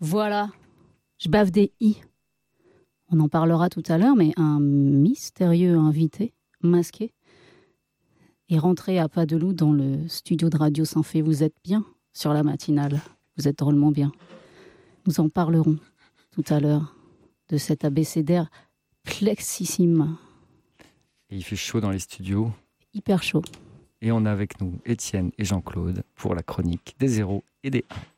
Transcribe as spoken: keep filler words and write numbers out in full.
Voilà, je bave des i. On en parlera tout à l'heure, mais un mystérieux invité, masqué, est rentré à pas de loup dans le studio de Radio Saint-Fé. Vous êtes bien sur la matinale, vous êtes drôlement bien. Nous en parlerons tout à l'heure de cet abécédaire plexissime. Et il fait chaud dans les studios. Hyper chaud. Et on a avec nous Étienne et Jean-Claude pour la chronique des zéros et des un.